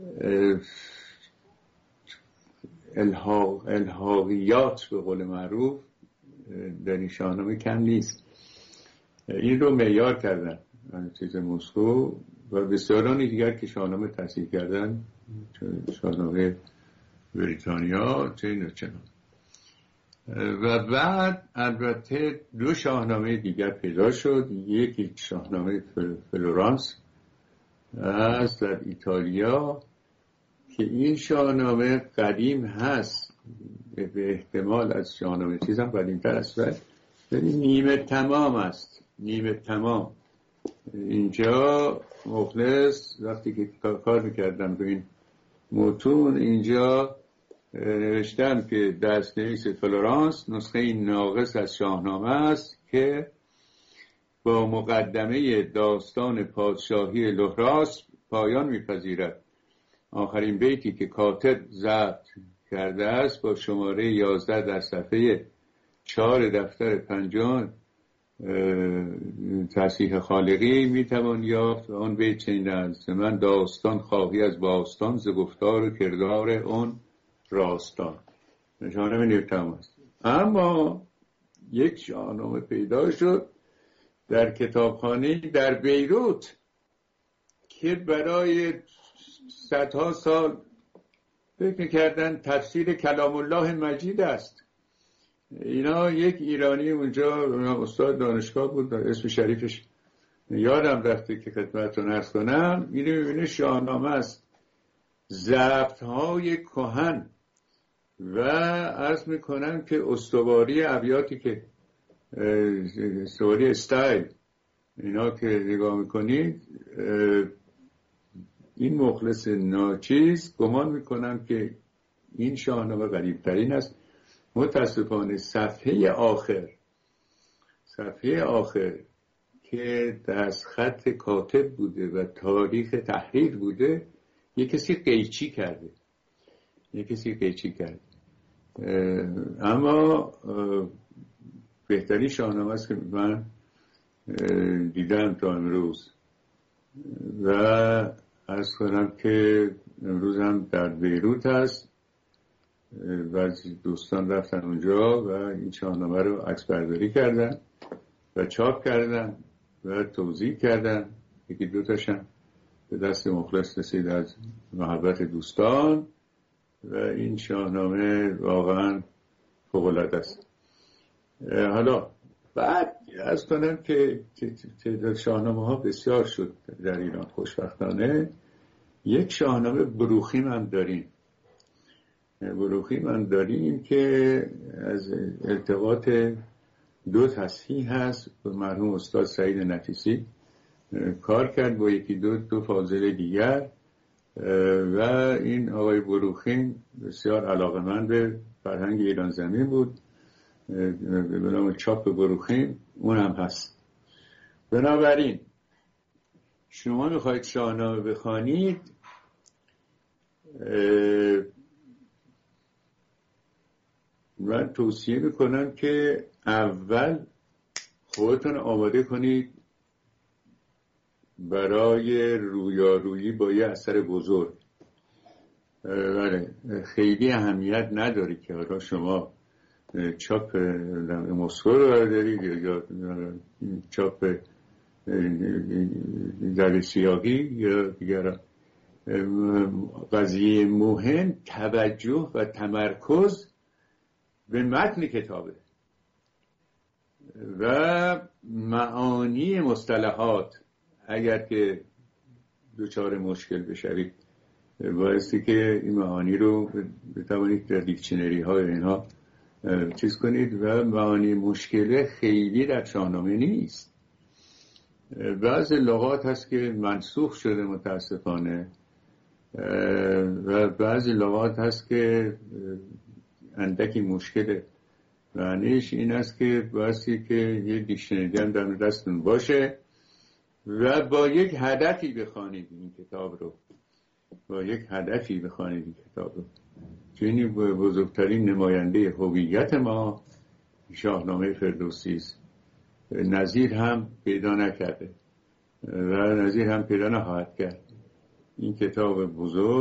الحاقیات به قول معروف در این شاهنامه کم نیست. این رو معیار کردن چیز مسکو و بسیارانی دیگر که شاهنامه تصحیح کردن، شاهنامه بریتانیا چه این و چنان. و بعد البته 2 شاهنامه دیگر پیدا شد. یکی شاهنامه فلورانس هست در ایتالیا که این شاهنامه قدیم هست، به احتمال از شاهنامه چیز هم قدیم‌تر است، ولی نیمه تمام است. نیمه تمام. اینجا مخلص وقتی که کار میکردم به این متون، اینجا نوشتم که دست‌نویس فلورانس نسخه ناقص از شاهنامه است که با مقدمه داستان پادشاهی لهراس پایان میپذیرد. آخرین بیتی که کاتب ضبط کرده است با شماره 11 در صفحه 4 دفتر 50 تصحیح خالقی میتوان یافت و آن بیت چنین است: من داستان خواهی از باستان ز گفتار و کردار اون راستان. شاهنامه نیمه تمام است. اما یک شاهنامه پیدا شد در کتابخانه در بیروت که برای صدها سال فکر کردن تفسیر کلام الله مجید است. اینا یک ایرانی اونجا استاد دانشگاه بود، اسم شریفش یادم رفته که خدمتتون عرض کنم، اینو میبینه شاهنامه است، ضبط‌های کهن و عرض میکنم که استواری ابیاتی که استواری استایل اینا که نگاه میکنید، این مخلص ناچیز گمان میکنم که این شاهنامه غریب‌ترین است. متاسفانه صفحه آخر که دستخط کاتب بوده و تاریخ تحریر بوده، یک کسی قیچی کرده. اما بهترین شاهنامه است که من دیدم تا امروز و عرض کنم که امروز هم در بیروت هست. بعضی دوستان رفتن اونجا و این شاهنامه رو عکس برداری کردن و چاپ کردن و توزیع کردن. 1-2 تاشم به دست مخلص رسید از محبت دوستان و این شاهنامه واقعا فوق‌العاده است. حالا بعد از کنم که تعداد شاهنامه ها بسیار شد در ایران خوشبختانه. یک شاهنامه بروخیم هم داریم که از ارتباط 2 تصحیح هست به مرحوم استاد سعید نفیسی کار کرد با 1-2 فاضل دیگر و این آقای بروخیم بسیار علاقه‌مند به فرهنگ ایران زمین بود. به نام چاپ بروخیم اون هم هست. بنابراین شما میخواید شاهنامه بخوانید، من توصیه میکنم که اول خودتون آماده کنید برای رویارویی با یه اثر بزرگ. خیلی اهمیت نداری که حالا شما چاپ مسکو رو دارید یا چاپ زل سیاقی یا دیگر. قضیه مهم توجه و تمرکز به متن کتابه و معانی مصطلحات. اگر که دچار مشکل بشوید بایستی که این معانی رو بتوانید در دیکشنری های اینها چیز کنید و معانی مشکله خیلی در شاهنامه نیست. بعض لغات هست که منسوخ شده متاسفانه و بعضی لغات هست که اندکی مشکله. معنیش این است که بایستی که یه دیکشنری هم در دستتون باشه و با یک هدفی بخوانید این کتاب رو. چون این بزرگترین نماینده هویت ما شاهنامه فردوسی است. نظیر هم پیدا نکرده و نظیر هم پیدا نخواهد کرد. این کتاب بزرگ